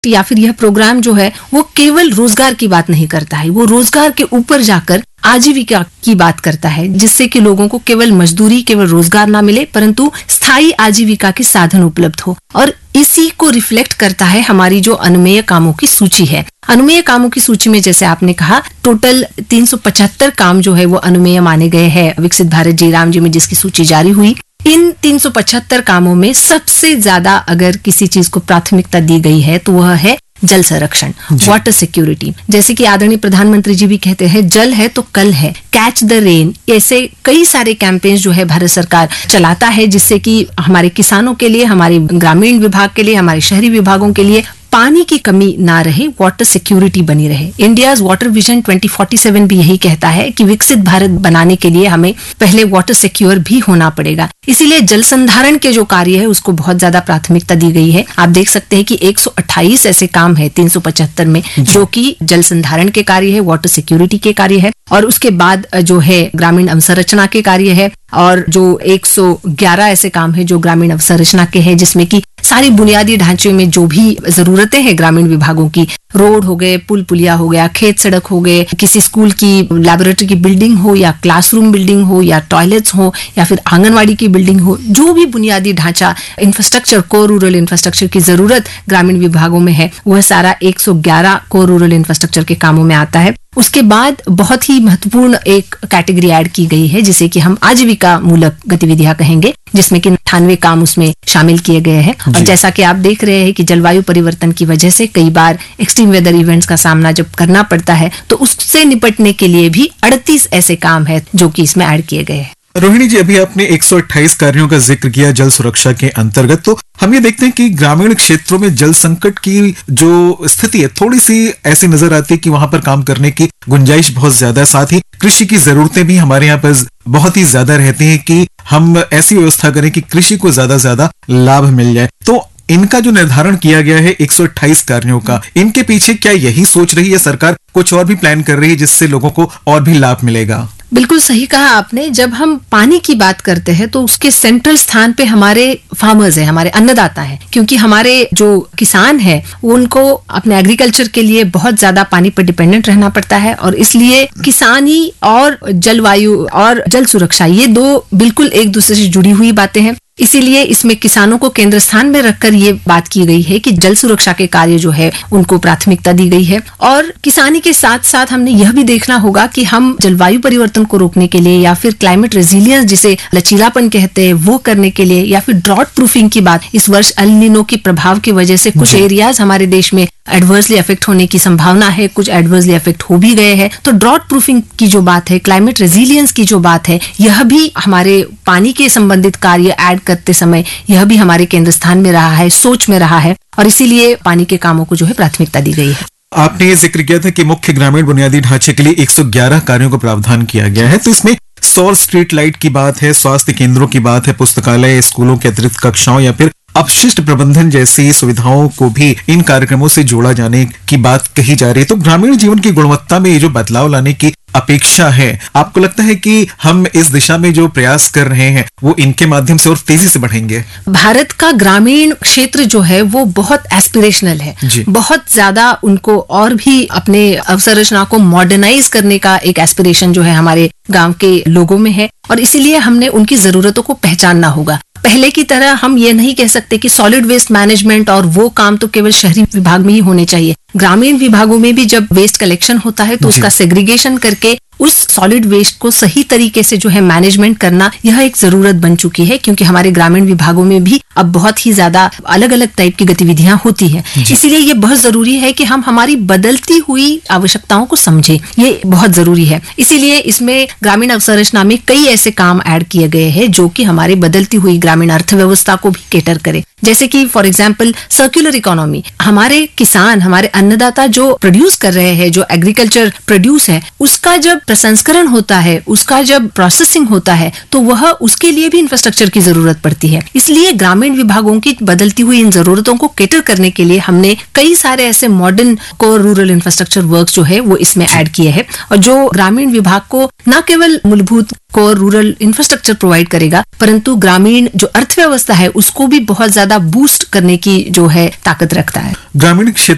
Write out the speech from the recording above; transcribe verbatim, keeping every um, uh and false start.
या फिर यह प्रोग्राम जो है वो केवल रोजगार की बात नहीं करता है, वो रोजगार के ऊपर जाकर आजीविका की बात करता है, जिससे कि लोगों को केवल मजदूरी, केवल रोजगार ना मिले, परंतु स्थायी आजीविका के साधन उपलब्ध हो। और इसी को रिफ्लेक्ट करता है हमारी जो अनुमेय कामों की सूची है। अनुमेय कामों की सूची में जैसे आपने कहा, टोटल तीन सौ पचहत्तर काम जो है वो अनुमेय माने गए हैं विकसित भारत जी राम जी में, जिसकी सूची जारी हुई। इन तीन सौ पचहत्तर कामों में सबसे ज्यादा अगर किसी चीज को प्राथमिकता दी गई है तो वह है जल संरक्षण, वाटर सिक्योरिटी। जैसे कि आदरणीय प्रधानमंत्री जी भी कहते हैं, जल है तो कल है, कैच द रेन। ऐसे कई सारे कैंपेन्स जो है भारत सरकार चलाता है, जिससे कि हमारे किसानों के लिए, हमारे ग्रामीण विभाग के लिए, हमारे शहरी विभागों के लिए पानी की कमी ना रहे, वाटर सिक्योरिटी बनी रहे। India's water vision twenty forty seven भी यही कहता है कि विकसित भारत बनाने के लिए हमें पहले वाटर सिक्योर भी होना पड़ेगा। इसीलिए जल संधारण के जो कार्य है उसको बहुत ज्यादा प्राथमिकता दी गई है। आप देख सकते हैं कि एक सौ अट्ठाईस ऐसे काम है तीन सौ पचहत्तर में जो कि जल संधारण के कार्य है, वाटर सिक्योरिटी के कार्य है, और उसके बाद जो है ग्रामीण अवसंरचना के कार्य है, और जो एक सौ ग्यारह ऐसे काम है जो ग्रामीण अवसंरचना के हैं, जिसमें कि सारी बुनियादी ढांचे में जो भी जरूरतें हैं ग्रामीण विभागों की, रोड हो गए, पुल पुलिया हो गया, खेत सड़क हो गए, किसी स्कूल की लैबोरेटरी की बिल्डिंग हो या क्लासरूम बिल्डिंग हो या टॉयलेट्स हो या फिर आंगनवाड़ी की बिल्डिंग हो, जो भी बुनियादी ढांचा इंफ्रास्ट्रक्चर, को रूरल इंफ्रास्ट्रक्चर की जरूरत ग्रामीण विभागों में है, वह सारा एक सौ ग्यारह को रूरल इंफ्रास्ट्रक्चर के कामों में आता है। उसके बाद बहुत ही महत्वपूर्ण एक कैटेगरी ऐड की गई है जिसे कि हम आजीविका मूलक गतिविधियां कहेंगे, जिसमें कि अट्ठानवे काम उसमें शामिल किए गए हैं। और जैसा कि आप देख रहे हैं कि जलवायु परिवर्तन की वजह से कई बार एक्सट्रीम वेदर इवेंट्स का सामना जब करना पड़ता है तो उससे निपटने के लिए भी अड़तीस ऐसे काम है जो कि इसमें ऐड किए गए हैं। रोहिणी जी, अभी आपने एक सौ अट्ठाईस कार्यों का जिक्र किया जल सुरक्षा के अंतर्गत, तो हम ये देखते हैं कि ग्रामीण क्षेत्रों में जल संकट की जो स्थिति है थोड़ी सी ऐसी नजर आती है कि वहां पर काम करने की गुंजाइश बहुत ज्यादा है। साथ ही कृषि की जरूरतें भी हमारे यहाँ पर बहुत ही ज्यादा रहती हैं कि हम ऐसी व्यवस्था करें कि कृषि को ज्यादा से ज्यादा लाभ मिल जाए। तो इनका जो निर्धारण किया गया है एक सौ अट्ठाईस कार्यों का, इनके पीछे क्या यही सोच रही है सरकार, कुछ और भी प्लान कर रही है जिससे लोगों को और भी लाभ मिलेगा? बिल्कुल सही कहा आपने। जब हम पानी की बात करते हैं तो उसके सेंट्रल स्थान पे हमारे फार्मर्स हैं, हमारे अन्नदाता हैं, क्योंकि हमारे जो किसान हैं उनको अपने एग्रीकल्चर के लिए बहुत ज्यादा पानी पर डिपेंडेंट रहना पड़ता है, और इसलिए किसानी और जलवायु और जल सुरक्षा ये दो बिल्कुल एक दूसरे से जुड़ी हुई बातें हैं। इसीलिए इसमें किसानों को केंद्र स्थान में रखकर ये बात की गई है कि जल सुरक्षा के कार्य जो है उनको प्राथमिकता दी गई है। और किसानी के साथ साथ हमने यह भी देखना होगा कि हम जलवायु परिवर्तन को रोकने के लिए या फिर क्लाइमेट रेजिलियंस जिसे लचीलापन कहते हैं वो करने के लिए, या फिर ड्रॉट प्रूफिंग की बात, इस वर्ष एल नीनो के प्रभाव की वजह से कुछ एरियाज हमारे देश में एडवर्सली अफेक्ट होने की संभावना है, कुछ एडवर्सली अफेक्ट हो भी गए हैं। तो ड्रॉट प्रूफिंग की जो बात है, क्लाइमेट रेजिलियंस की जो बात है, यह भी हमारे पानी के संबंधित कार्य ऐड करते समय यह भी हमारे केंद्र स्थान में रहा है, सोच में रहा है, और इसीलिए पानी के कामों को जो है प्राथमिकता दी गई है। आपने ये जिक्र किया था कि मुख्य ग्रामीण बुनियादी ढांचे के लिए एक सौ ग्यारह कार्यों का प्रावधान किया गया है, तो इसमें सौर स्ट्रीट लाइट की बात है, स्वास्थ्य केंद्रों की बात है, पुस्तकालय, स्कूलों के अतिरिक्त कक्षाओं या फिर अपशिष्ट प्रबंधन जैसी सुविधाओं को भी इन कार्यक्रमों से जोड़ा जाने की बात कही जा रही है। तो ग्रामीण जीवन की गुणवत्ता में ये जो बदलाव लाने की अपेक्षा है, आपको लगता है कि हम इस दिशा में जो प्रयास कर रहे हैं वो इनके माध्यम से और तेजी से बढ़ेंगे? भारत का ग्रामीण क्षेत्र जो है वो बहुत एस्पिरेशनल है, बहुत ज्यादा उनको और भी अपने अवसंरचना को मॉडर्नाइज करने का एक एस्पिरेशन जो है हमारे गांव के लोगों में है, और इसीलिए हमने उनकी जरूरतों को पहचानना होगा। पहले की तरह हम ये नहीं कह सकते कि सॉलिड वेस्ट मैनेजमेंट और वो काम तो केवल शहरी विभाग में ही होने चाहिए। ग्रामीण विभागों में भी जब वेस्ट कलेक्शन होता है तो उसका सेग्रीगेशन करके उस सॉलिड वेस्ट को सही तरीके से जो है मैनेजमेंट करना, यह एक जरूरत बन चुकी है, क्योंकि हमारे ग्रामीण विभागों में भी अब बहुत ही ज्यादा अलग अलग टाइप की गतिविधियां होती हैं। इसीलिए ये बहुत जरूरी है कि हम हमारी बदलती हुई आवश्यकताओं को समझें, ये बहुत जरूरी है। इसीलिए इसमें ग्रामीण अवसंरचना में कई ऐसे काम ऐड किए गए हैं जो कि हमारे बदलती हुई ग्रामीण अर्थव्यवस्था को भी केटर करे। जैसे कि फॉर एग्जाम्पल सर्कुलर इकोनॉमी, हमारे किसान, हमारे अन्नदाता जो प्रोड्यूस कर रहे हैं, जो एग्रीकल्चर प्रोड्यूस है, उसका जब प्रसंस्करण होता है, उसका जब प्रोसेसिंग होता है, तो वह उसके लिए भी इंफ्रास्ट्रक्चर की जरूरत पड़ती है। इसलिए ग्रामीण विभागों की बदलती हुई इन जरूरतों को केटर करने के लिए हमने कई सारे ऐसे modern core rural infrastructure works जो है वो इसमें ऐड किए हैं, और जो ग्रामीण विभाग को न केवल मूलभूत कोर रूरल इंफ्रास्ट्रक्चर प्रोवाइड करेगा, परंतु ग्रामीण जो अर्थव्यवस्था है उसको भी बहुत ज्यादा बूस्ट करने की जो है ताकत रखता है। ग्रामीण क्षेत्र